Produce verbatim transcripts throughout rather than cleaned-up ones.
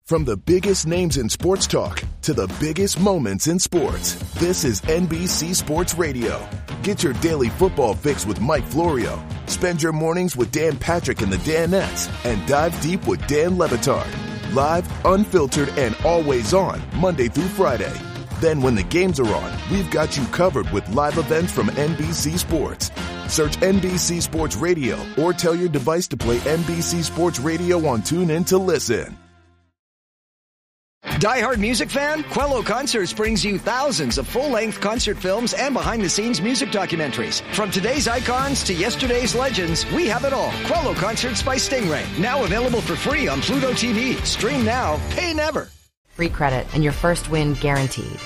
From the biggest names in sports talk to the biggest moments in sports, this is N B C Sports Radio. Get your daily football fix with Mike Florio. Spend your mornings with Dan Patrick and the Danettes, and dive deep with Dan Le Batard. Live, unfiltered, and always on, Monday through Friday. Then when the games are on, we've got you covered with live events from N B C Sports. Search N B C Sports Radio or tell your device to play N B C Sports Radio on TuneIn to listen. Die-hard music fan? Quello Concerts brings you thousands of full-length concert films and behind-the-scenes music documentaries. From today's icons to yesterday's legends, we have it all. Quello Concerts by Stingray. Now available for free on Pluto T V. Stream now, pay never. Free credit and your first win guaranteed.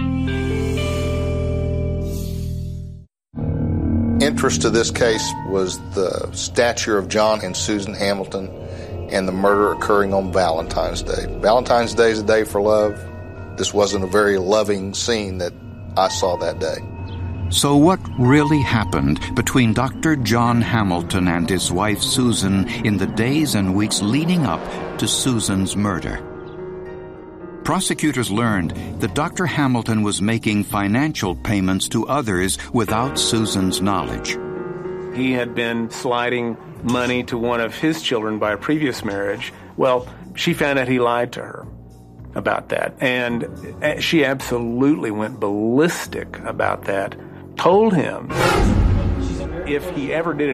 Interest to this case was the stature of John and Susan Hamilton and the murder occurring on Valentine's Day. Valentine's Day is a day for love. This wasn't a very loving scene that I saw that day. So what really happened between Doctor John Hamilton and his wife Susan in the days and weeks leading up to Susan's murder? Prosecutors learned that Doctor Hamilton was making financial payments to others without Susan's knowledge. He had been sliding money to one of his children by a previous marriage. Well, she found out he lied to her about that, and she absolutely went ballistic about that, told him if he ever did